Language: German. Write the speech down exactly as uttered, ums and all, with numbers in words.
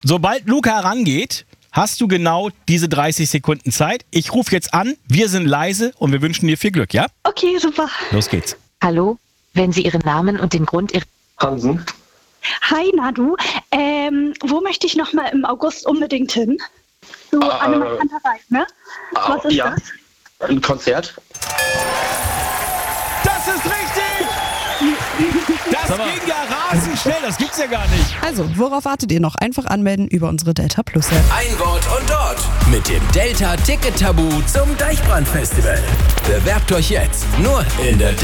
Sobald Luca rangeht, hast du genau diese dreißig Sekunden Zeit. Ich rufe jetzt an, wir sind leise und wir wünschen dir viel Glück, ja? Okay, super. Los geht's. Hallo, wenn Sie Ihren Namen und den Grund Ihrer... Hansen. Hi, Nadu. Ähm, wo möchte ich noch mal im August unbedingt hin? So Äh, eine Markanterei, ne? Was ist ja, das? ein Konzert. Das ist richtig! Das ging ja rasend schnell, das gibt's ja gar nicht. Also, worauf wartet ihr noch? Einfach anmelden über unsere Delta Plus App. Ein Wort und dort mit dem Delta Ticket Tabu zum Deichbrand Festival. Bewerbt euch jetzt nur in der